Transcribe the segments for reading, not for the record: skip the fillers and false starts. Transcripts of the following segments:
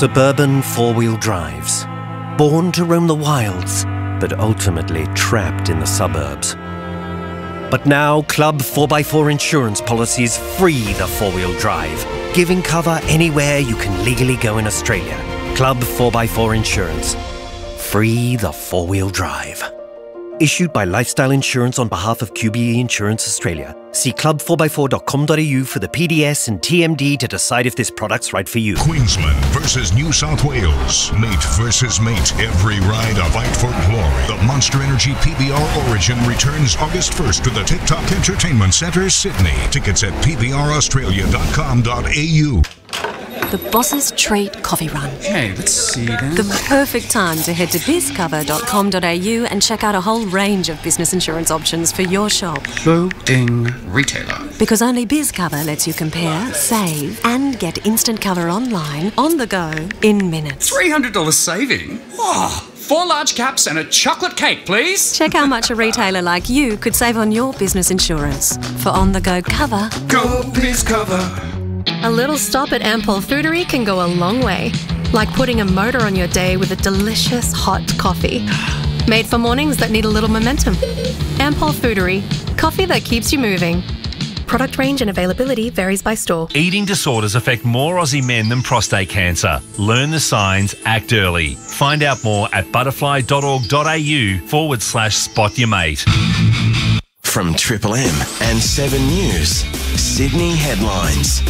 Suburban four-wheel drives, born to roam the wilds, but ultimately trapped in the suburbs. But now, Club 4x4 insurance policies free the four-wheel drive, giving cover anywhere you can legally go in Australia. Club 4x4 Insurance. Free the four-wheel drive. Issued by Lifestyle Insurance on behalf of QBE Insurance Australia. See club4x4.com.au for the PDS and TMD to decide if this product's right for you. Queensland versus New South Wales. Mate versus mate. Every ride a fight for glory. The Monster Energy PBR Origin returns August 1st to the TikTok Entertainment Centre, Sydney. Tickets at pbraustralia.com.au. The Boss's Treat Coffee Run. Okay, let's see then. The perfect time to head to bizcover.com.au and check out a whole range of business insurance options for your shop. Loading retailer. Because only BizCover lets you compare, save, and get instant cover online, on the go, in minutes. $300 saving? Oh, 4 large caps and a chocolate cake, please. Check how much a retailer like you could save on your business insurance. For on-the-go cover, Go BizCover. A little stop at Ampol Foodery can go a long way, like putting a motor on your day with a delicious hot coffee. Made for mornings that need a little momentum. Ampol Foodery, coffee that keeps you moving. Product range and availability varies by store. Eating disorders affect more Aussie men than prostate cancer. Learn the signs, act early. Find out more at butterfly.org.au/spot your mate. From Triple M and 7 News, Sydney headlines.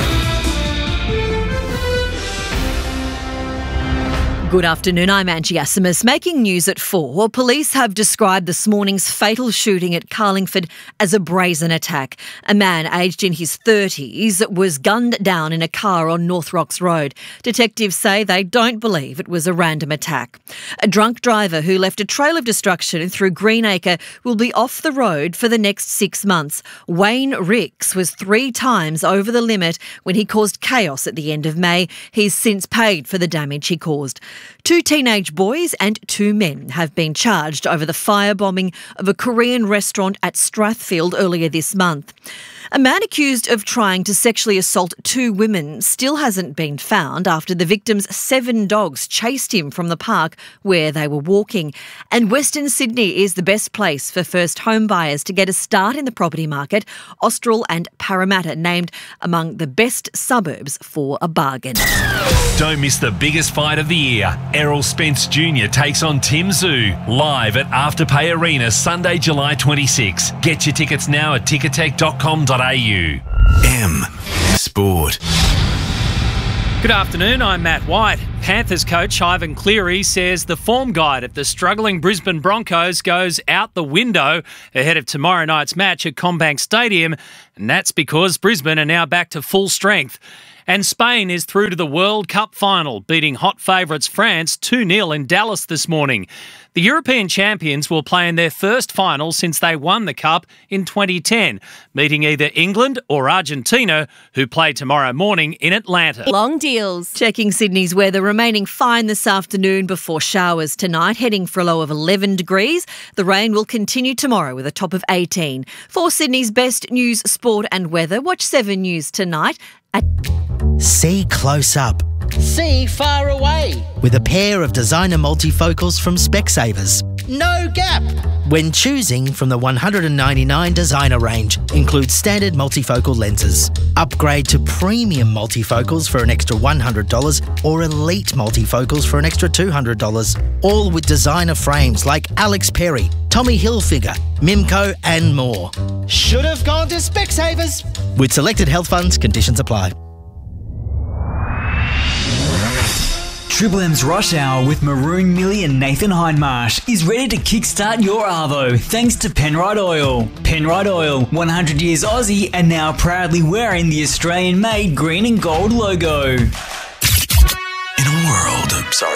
Good afternoon, I'm Angie Asimus. Making news at 4, police have described this morning's fatal shooting at Carlingford as a brazen attack. A man aged in his 30s was gunned down in a car on North Rocks Road. Detectives say they don't believe it was a random attack. A drunk driver who left a trail of destruction through Greenacre will be off the road for the next 6 months. Wayne Ricks was 3 times over the limit when he caused chaos at the end of May. He's since paid for the damage he caused. 2 teenage boys and 2 men have been charged over the firebombing of a Korean restaurant at Strathfield earlier this month. A man accused of trying to sexually assault 2 women still hasn't been found after the victim's 7 dogs chased him from the park where they were walking. And Western Sydney is the best place for first home buyers to get a start in the property market. Austral and Parramatta named among the best suburbs for a bargain. Don't miss the biggest fight of the year. Errol Spence Jr. takes on Tim Tszyu live at Afterpay Arena Sunday, July 26. Get your tickets now at ticketek.com.au. M Sport. Good afternoon, I'm Matt White. Panthers coach Ivan Cleary says the form guide of the struggling Brisbane Broncos goes out the window ahead of tomorrow night's match at CommBank Stadium, and that's because Brisbane are now back to full strength. And Spain is through to the World Cup final, beating hot favourites France 2-0 in Dallas this morning. The European champions will play in their first final since they won the Cup in 2010, meeting either England or Argentina, who play tomorrow morning in Atlanta. Long deals. Checking Sydney's weather, remaining fine this afternoon before showers tonight, heading for a low of 11 degrees. The rain will continue tomorrow with a top of 18. For Sydney's best news, sport and weather, watch 7 News tonight at... See close up. See far away. With a pair of designer multifocals from Specsavers. No gap. When choosing from the 199 designer range, includes standard multifocal lenses. Upgrade to premium multifocals for an extra $100 or elite multifocals for an extra $200. All with designer frames like Alex Perry, Tommy Hilfiger, Mimco and more. Should have gone to Specsavers. With selected health funds, conditions apply. Triple M's Rush Hour with Maroon Millie and Nathan Hindmarsh is ready to kickstart your arvo thanks to Penrite Oil. Penrite Oil, 100 years Aussie and now proudly wearing the Australian-made green and gold logo. In a world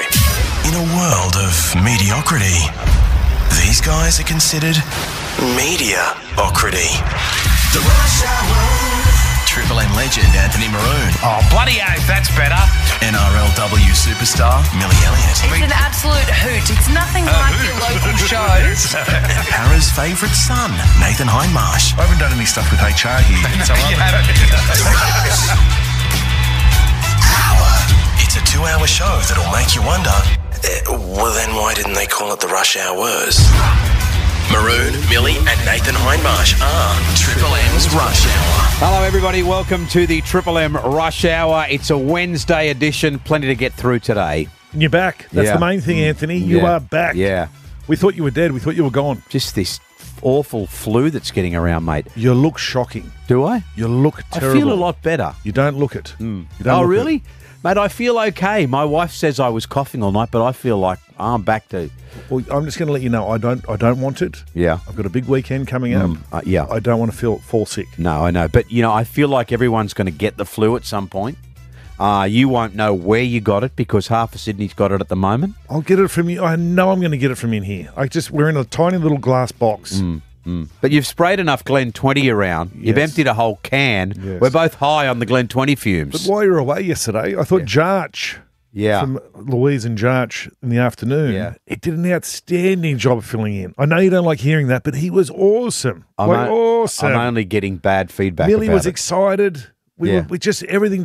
of mediocrity, these guys are considered media-ocrity. The Rush Hour. Triple M legend Anthony Maroon. Oh, bloody oath, that's better. NRLW superstar Millie Elliott. It's an absolute hoot. It's nothing like your local shows. Para's favourite son, Nathan Hindmarsh. I haven't done any stuff with HR here. It's a 2-hour a show that'll make you wonder, well then why didn't they call it the Rush Hours? Maroon, Millie and Nathan Hindmarsh are Triple M's Rush Hour. Hello everybody, welcome to the Triple M Rush Hour. It's a Wednesday edition, plenty to get through today. You're back. That's the main thing, Anthony. You are back. Yeah. We thought you were dead. We thought you were gone. Just this awful flu that's getting around, mate. You look shocking. Do I? You look terrible. I feel a lot better. You don't look it. You don't look really? It. Mate, I feel okay. My wife says I was coughing all night, but I feel like I'm back to... Well, I'm just going to let you know, I don't want it. Yeah. I've got a big weekend coming up. Yeah. I don't want to fall sick. No, I know. But, I feel like everyone's going to get the flu at some point. You won't know where you got it because half of Sydney's got it at the moment. I'll get it from you. I know I'm going to get it from in here. We're in a tiny little glass box. But you've sprayed enough Glen 20 around. Yes. You've emptied a whole can. Yes. We're both high on the Glen 20 fumes. But while you were away yesterday, I thought Jarch, from Louise and Jarch in the afternoon, he did an outstanding job of filling in. I know you don't like hearing that, but he was awesome. Awesome. I'm only getting bad feedback. Millie was excited. We just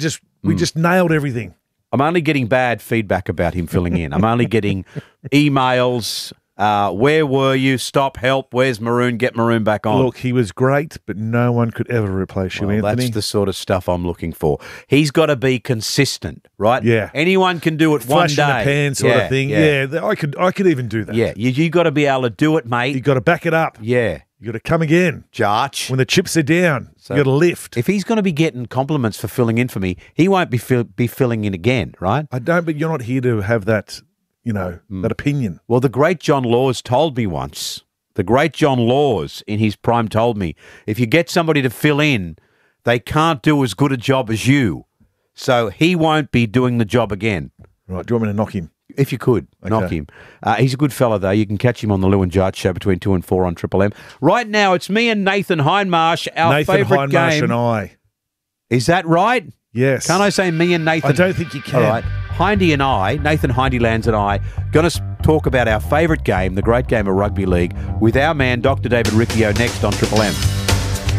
nailed everything. I'm only getting bad feedback about him filling in. I'm only getting emails. Where were you? Stop, help. Where's Maroon? Get Maroon back on. Look, he was great, but no one could ever replace you, Anthony. That's the sort of stuff I'm looking for. He's got to be consistent, right? Yeah. Anyone can do it one day. Flash in the pan sort of thing. Yeah, I could even do that. Yeah, you got to be able to do it, mate. You got to back it up. Yeah. You got to come again. Jarch. When the chips are down, you got to lift. If he's going to be getting compliments for filling in for me, he won't be filling in again, right? I don't, but you're not here to have that, that opinion. Well, the great John Laws told me once, the great John Laws in his prime told me, if you get somebody to fill in, they can't do as good a job as you. So he won't be doing the job again. Right. Do you want me to knock him? If you could, knock him. He's a good fella, though. You can catch him on the Lou and Jarch show between 2 and 4 on Triple M. Right now, it's me and Nathan Hindmarsh, our favourite game. Nathan Hindmarsh and I. Is that right? Yes. Can't I say me and Nathan? I don't think you can. All right. Hindy and I, Nathan Hindylands and I, going to talk about our favourite game, the great game of rugby league, with our man, Dr. David Riccio, next on Triple M.